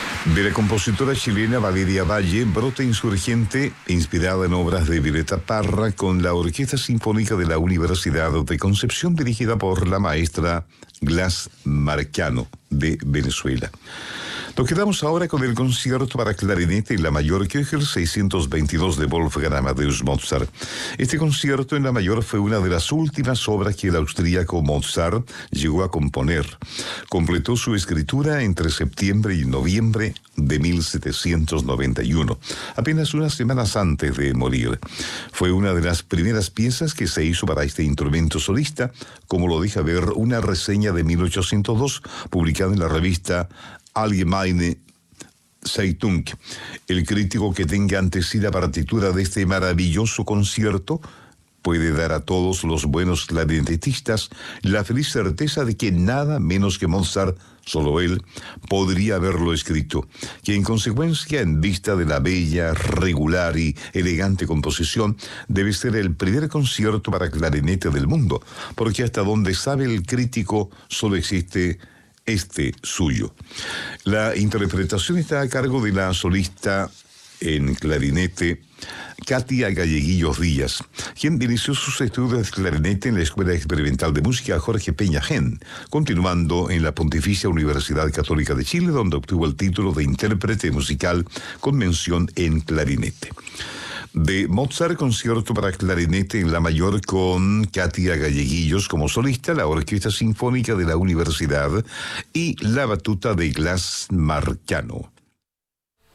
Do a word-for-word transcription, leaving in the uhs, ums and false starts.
De la compositora chilena Valeria Valle, brota insurgente, inspirada en obras de Violeta Parra, con la Orquesta Sinfónica de la Universidad de Concepción, dirigida por la maestra Glas Marcano, de Venezuela. Nos quedamos ahora con el concierto para clarinete en la mayor Köchel seiscientos veintidós de Wolfgang Amadeus Mozart. Este concierto en la mayor fue una de las últimas obras que el austríaco Mozart llegó a componer. Completó su escritura entre septiembre y noviembre de mil setecientos noventa y uno, apenas unas semanas antes de morir. Fue una de las primeras piezas que se hizo para este instrumento solista, como lo deja ver una reseña de mil ochocientos dos publicada en la revista Allgemeine Zeitung. El crítico que tenga ante sí la partitura de este maravilloso concierto puede dar a todos los buenos clarinetistas la feliz certeza de que nada menos que Mozart, solo él, podría haberlo escrito, que en consecuencia, en vista de la bella, regular y elegante composición, debe ser el primer concierto para clarinete del mundo, porque hasta donde sabe el crítico solo existe este suyo. La interpretación está a cargo de la solista en clarinete Katia Galleguillos Díaz, quien inició sus estudios de clarinete en la Escuela Experimental de Música Jorge Peña-Gen, continuando en la Pontificia Universidad Católica de Chile, donde obtuvo el título de intérprete musical con mención en clarinete. De Mozart, concierto para clarinete en la mayor con Katia Galleguillos como solista, la Orquesta Sinfónica de la Universidad y la batuta de Glas Marcano.